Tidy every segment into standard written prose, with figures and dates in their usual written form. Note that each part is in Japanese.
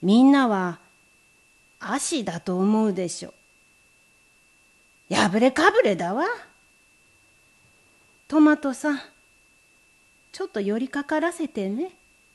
みんなは足だと思うでしょ。破れかぶれだわ。トマトさん、ちょっと寄りかからせてね。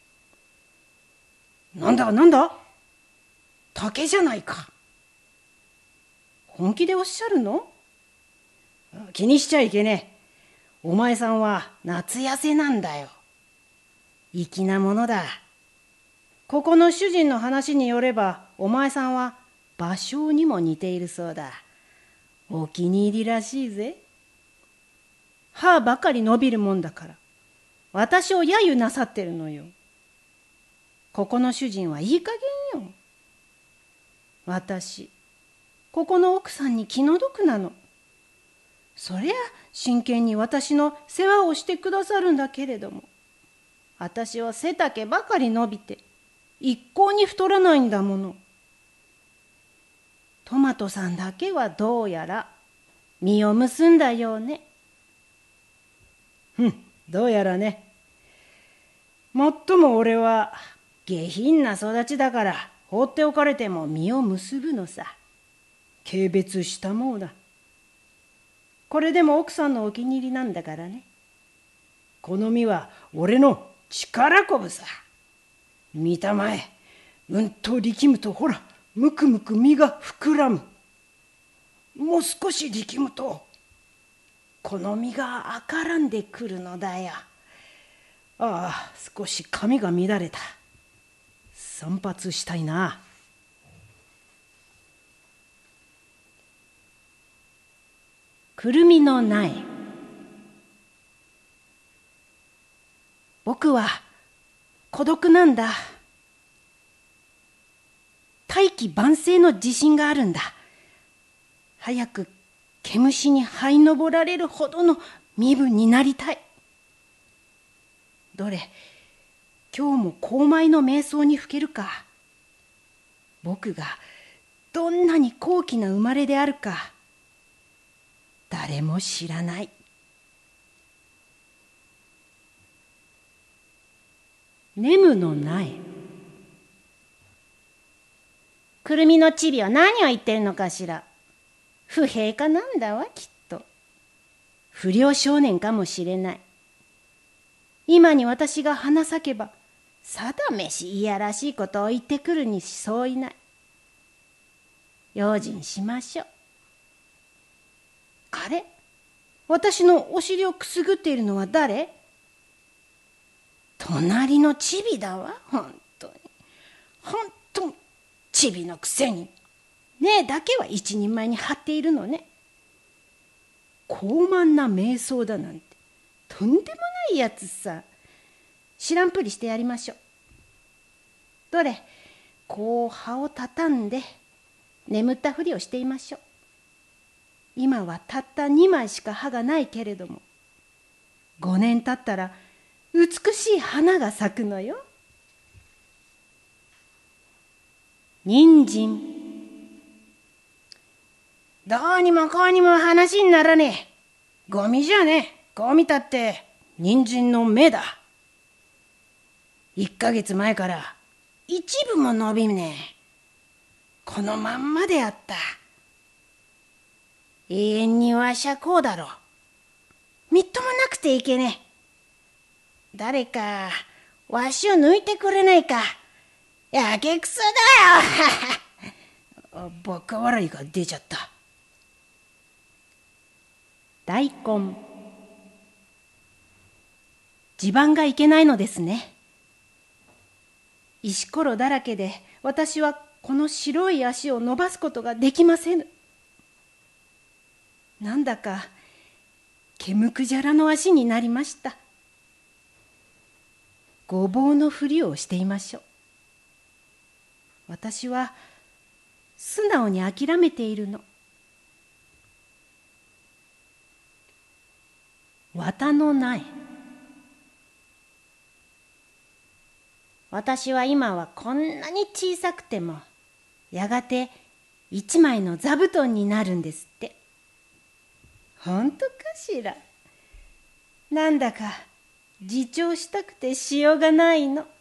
なんだなんだ、竹じゃないか。本気でおっしゃるの？気にしちゃいけねえ。お前さんは夏痩せなんだよ。粋なものだ。ここの主人の話によれば、お前さんは芭蕉にも似ているそうだ。お気に入りらしいぜ。歯ばかり伸びるもんだから、私を揶揄なさってるのよ。ここの主人はいい加減よ。私、ここの奥さんに気の毒なの。そりゃ真剣に私の世話をしてくださるんだけれども、私は背丈ばかり伸びて一向に太らないんだもの。トマトさんだけはどうやら実を結んだようね。どうやらね。もっとも俺は下品な育ちだから、放っておかれても実を結ぶのさ。軽蔑したもうだ。これでも奥さんのお気に入りなんだからね。この実は俺の力こぶさ。見たまえ、うんと力むとほら、むくむく実が膨らむ。もう少し力むと、この実が赤らんでくるのだよ。ああ、少し髪が乱れた。散髪したいな。くるみの苗。僕は孤独なんだ。大器晩成の自信があるんだ。早く毛虫に這い登られるほどの身分になりたい。どれ、今日も高邁の瞑想にふけるか。僕がどんなに高貴な生まれであるか、誰も知らない。ネムの苗。くるみのチビは何を言ってるのかしら。不平かなんだわ、きっと。不良少年かもしれない。今に私が花咲けば、さだめしいやらしいことを言ってくるにそういない。用心しましょう。あれ、私のお尻をくすぐっているのは誰？隣のチビだわ。本当チビのくせに。ねえだけは一人前に張っているのね。高慢な瞑想だなんて、とんでもないやつさ。知らんぷりしてやりましょう。どれ、こう葉をたたんで眠ったふりをしていましょう。今はたった2枚しか葉がないけれども、5年経ったら美しい花が咲くのよ。人参。どうにもこうにも話にならねえ。ゴミじゃねえ。こう見たって人参の芽だ。1ヶ月前から一部も伸びねえ。このまんまであった。永遠にわしゃこうだろう。みっともなくていけねえ。誰かわしを抜いてくれないか。やけくそだよ。バカ笑いが出ちゃった。大根。地盤がいけないのですね。石ころだらけで私はこの白い足を伸ばすことができませぬ。なんだか毛むくじゃらの足になりました。ごぼうのふりをしていましょう。私は素直に諦めているの。綿の苗。私は今はこんなに小さくても、やがて一枚の座布団になるんですって。本当かしら。なんだか自重したくてしようがないの。